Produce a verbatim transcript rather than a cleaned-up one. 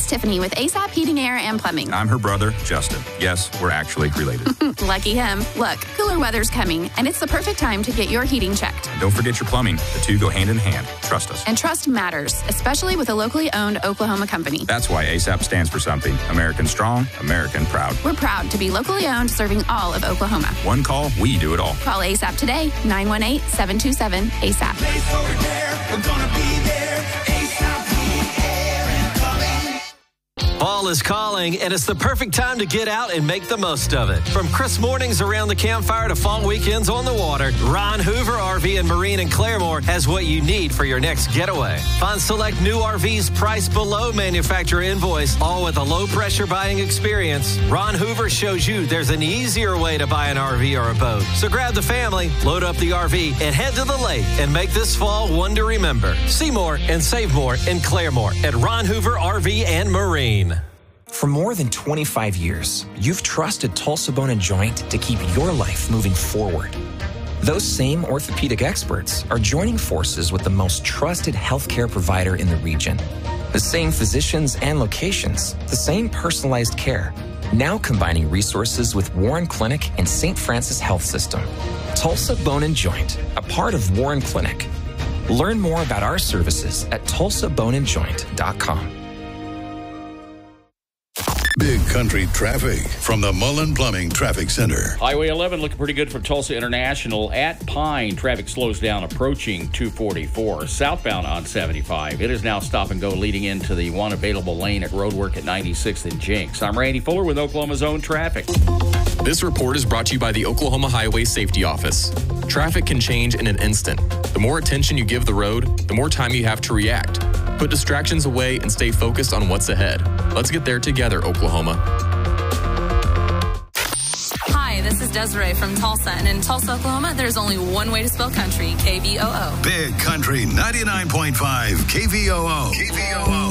It's Tiffany with ASAP Heating, Air, and Plumbing. I'm her brother, Justin. Yes, we're actually related. Lucky him. Look, cooler weather's coming, and it's the perfect time to get your heating checked. And don't forget your plumbing. The two go hand in hand. Trust us. And trust matters, especially with a locally owned Oklahoma company. That's why ASAP stands for something. American strong, American proud. We're proud to be locally owned, serving all of Oklahoma. One call, we do it all. Call ASAP today, nine one eight, seven two seven, ASAP. Place or repair, we're gonna be there. ASAP Heating, Air, and Plumbing. Fall is calling, and it's the perfect time to get out and make the most of it. From crisp mornings around the campfire to fall weekends on the water, Ron Hoover R V and Marine in Claremore has what you need for your next getaway. Find select new R Vs priced below manufacturer invoice, all with a low-pressure buying experience. Ron Hoover shows you there's an easier way to buy an R V or a boat. So grab the family, load up the R V, and head to the lake and make this fall one to remember. See more and save more in Claremore at Ron Hoover R V and Marine. For more than twenty-five years, you've trusted Tulsa Bone and Joint to keep your life moving forward. Those same orthopedic experts are joining forces with the most trusted healthcare provider in the region. The same physicians and locations, the same personalized care, now combining resources with Warren Clinic and Saint Francis Health System. Tulsa Bone and Joint, a part of Warren Clinic. Learn more about our services at tulsa bone and joint dot com. Big Country traffic from the Mullen Plumbing Traffic Center. Highway eleven looking pretty good from Tulsa International. At Pine, traffic slows down approaching two forty-four. Southbound on seventy-five. It is now stop and go leading into the one available lane at Roadwork at ninety-sixth and Jinx. I'm Randy Fuller with Oklahoma's own traffic. This report is brought to you by the Oklahoma Highway Safety Office. Traffic can change in an instant. The more attention you give the road, the more time you have to react. Put distractions away and stay focused on what's ahead. Let's get there together, Oklahoma. Hi, this is Desiree from Tulsa, and in Tulsa, Oklahoma, there's only one way to spell country, K V O O. Big Country ninety-nine point five K V O O. K V O O.